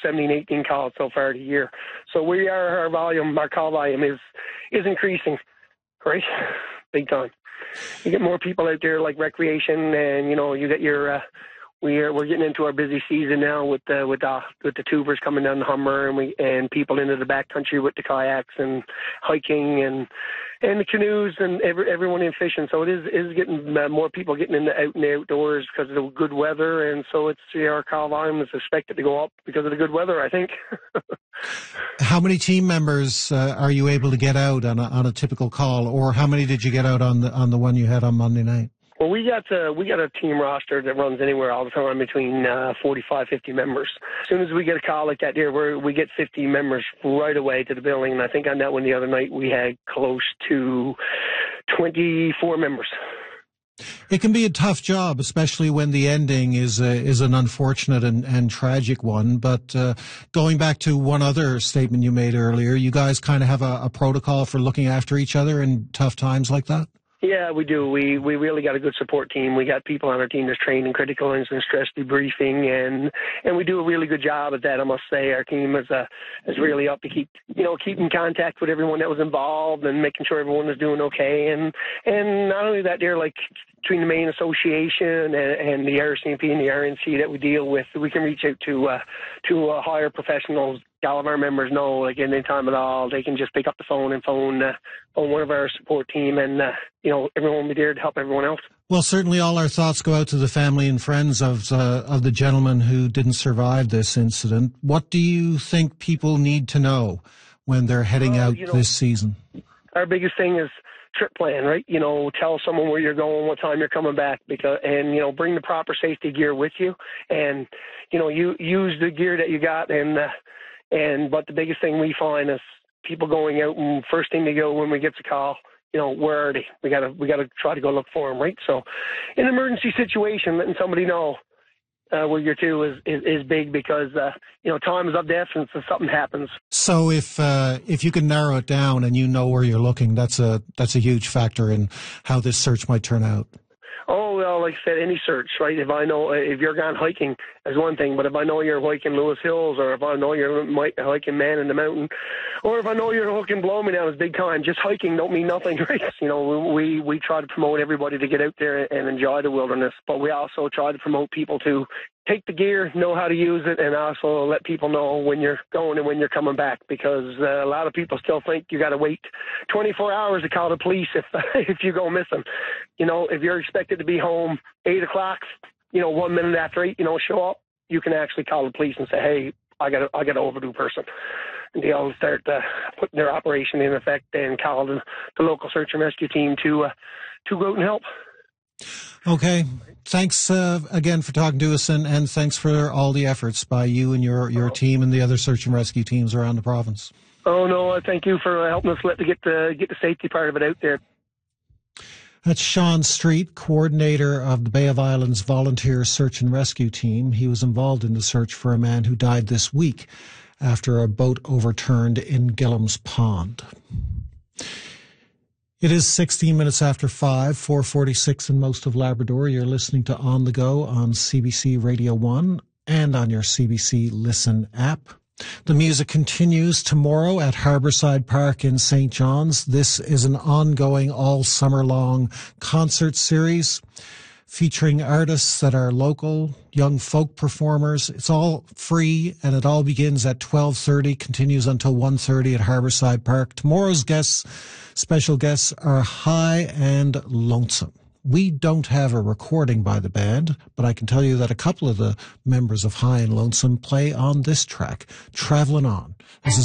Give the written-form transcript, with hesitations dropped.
17, 18 calls so far of the year. So our call volume is increasing, right? Big time. You get more people out there like recreation, and you get your we're getting into our busy season now with the tubers coming down the Humber, and people into the backcountry with the kayaks and hiking and the canoes, and everyone in fishing. So it is getting more people getting in the outdoors because of the good weather, and so our call volume is expected to go up because of the good weather, I think. How many team members are you able to get out on a typical call, or how many did you get out on the one you had on Monday night? Well, we got a team roster that runs anywhere all the time between 45, 50 members. As soon as we get a call like that, we get 50 members right away to the building. And I think on that one the other night we had close to 24 members. It can be a tough job, especially when the ending is an unfortunate and tragic one. But going back to one other statement you made earlier, you guys kind of have a protocol for looking after each other in tough times like that? Yeah, we do. We really got a good support team. We got people on our team that's trained in critical illness and stress debriefing, and we do a really good job at that. I must say, our team is really up to keep in contact with everyone that was involved and making sure everyone is doing okay. And not only that, they're like between the main association and the RCMP and the RNC that we deal with, we can reach out to higher professionals. All of our members know, like any time at all, they can just pick up the phone and phone one of our support team, and everyone will be there to help everyone else. Well, certainly all our thoughts go out to the family and friends of the gentleman who didn't survive this incident. What do you think people need to know when they're heading out this season? Our biggest thing is trip plan, right? Tell someone where you're going, what time you're coming back, and bring the proper safety gear with you, and you use the gear that you got, but the biggest thing we find is people going out, and first thing they go when we get the call, where are they? We gotta try to go look for them, right? So, in an emergency situation, letting somebody know where you're to is big, because time is of the essence if something happens. So if you can narrow it down and where you're looking, that's a huge factor in how this search might turn out. Oh, well, like I said, any search, right? If I know, if you're gone hiking, is one thing, but if I know you're hiking Lewis Hills, or if I know you're hiking Man in the Mountain, or if I know you're hiking Blow Me Down, is big time. Just hiking don't mean nothing, right? We try to promote everybody to get out there and enjoy the wilderness, but we also try to promote people to take the gear, know how to use it, and also let people know when you're going and when you're coming back, because a lot of people still think you got to wait 24 hours to call the police if you go missing. If you're expected to be home 8 o'clock, 1 minute after 8, show up, you can actually call the police and say, hey, I got an overdue person. And they all start putting their operation in effect and call the local search and rescue team to go out and help. Okay. Thanks again for talking to us, and thanks for all the efforts by you and your team and the other search and rescue teams around the province. Oh, no, thank you for helping us get the safety part of it out there. That's Sean Street, coordinator of the Bay of Islands Volunteer Search and Rescue Team. He was involved in the search for a man who died this week after a boat overturned in Gillam's Pond. It is 16 minutes after 5, 4:46 in most of Labrador. You're listening to On the Go on CBC Radio 1 and on your CBC Listen app. The music continues tomorrow at Harbourside Park in St. John's. This is an ongoing all summer long concert series featuring artists that are local, young folk performers. It's all free, and it all begins at 12:30, continues until 1:30 at Harbourside Park. Tomorrow's special guests are High and Lonesome. We don't have a recording by the band, but I can tell you that a couple of the members of High and Lonesome play on this track, Traveling On. This is